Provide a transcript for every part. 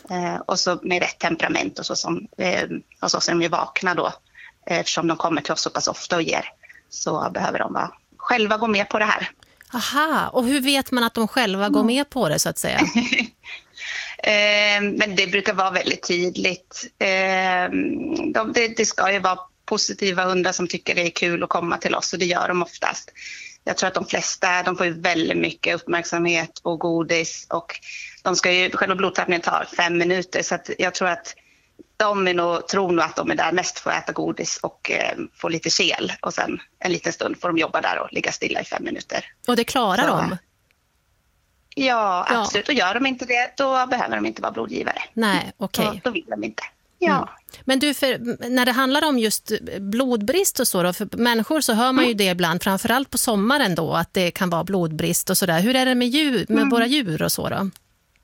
Och så med rätt temperament och så som och så är de ju vakna då. Eftersom de kommer till oss så pass ofta och ger, så behöver de själva gå med på det här. Aha, och hur vet man att de själva går med på det så att säga? Men det brukar vara väldigt tydligt. Det ska ju vara positiva hundar som tycker det är kul att komma till oss, och det gör de oftast. Jag tror att de flesta, de får ju väldigt mycket uppmärksamhet och godis, och själva blodtappningen tar 5 minuter, så att jag tror att tror nog att de är där mest för att äta godis och få lite kel, och sen en liten stund får de jobba där och ligga stilla i 5 minuter. Och det klarar de? Ja, absolut. Och gör de inte det, då behöver de inte vara blodgivare. Nej, okej. Då vill de inte. Ja. Mm. Men du, när det handlar om just blodbrist och så då, för människor så hör man ju det ibland, framförallt på sommaren då, att det kan vara blodbrist och sådär. Hur är det med våra djur och så då?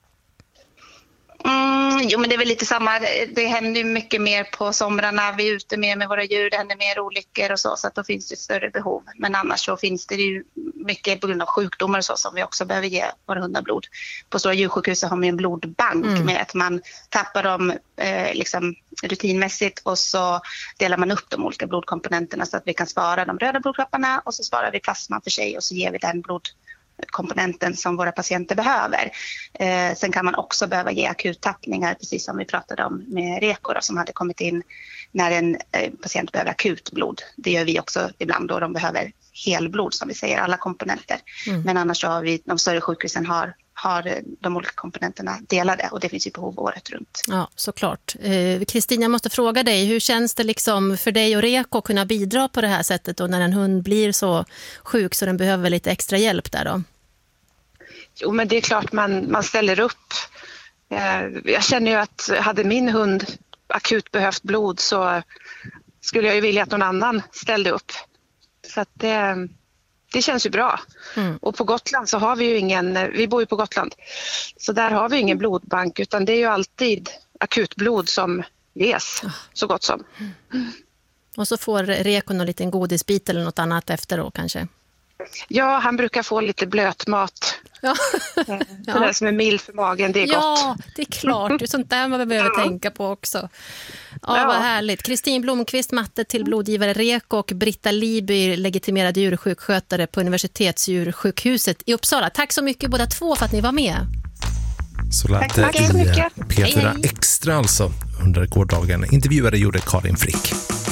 Jo, men det är väl lite samma. Det händer ju mycket mer på somrarna. Vi är ute mer med våra djur. Det händer mer olyckor och så att då finns det större behov. Men annars så finns det ju mycket på grund av sjukdomar och så som vi också behöver ge våra hundar blod. På stora djursjukhus har man en blodbank med att man tappar dem liksom rutinmässigt, och så delar man upp de olika blodkomponenterna så att vi kan spara de röda blodkropparna, och så sparar vi plasman för sig och så ger vi den blodkomponenten som våra patienter behöver. Sen kan man också behöva ge akuttappningar, precis som vi pratade om med rekor som hade kommit in när en patient behöver akutblod. Det gör vi också ibland då de behöver helblod, som vi säger, alla komponenter. Men annars så har vi, de större sjukhusen har de olika komponenterna delade, och det finns ju behov året runt. Ja, såklart. Kristina, jag måste fråga dig, hur känns det liksom för dig och Reko att kunna bidra på det här sättet då, när en hund blir så sjuk så den behöver lite extra hjälp där då? Jo, men det är klart man ställer upp. Jag känner ju att hade min hund akut behövt blod så skulle jag ju vilja att någon annan ställde upp. Så att det känns ju bra. Och på Gotland så har vi ju vi bor ju på Gotland, så där har vi ingen blodbank, utan det är ju alltid akutblod som ges, så gott som. Och så får Reko en liten godisbit eller något annat efter då kanske? Ja, han brukar få lite blötmat. Ja. Det där som är mild för magen, det är gott. Ja, det är klart. Det är sånt där man behöver tänka på också. Ja, vad härligt. Kristin Blomqvist, matte till blodgivare Reko, och Britta Liby, legitimerad djursjukskötare på Universitetsdjursjukhuset i Uppsala. Tack så mycket båda två för att ni var med. Så lät det i P4 Extra alltså under gårdagen. Intervjuare gjorde Karin Frick.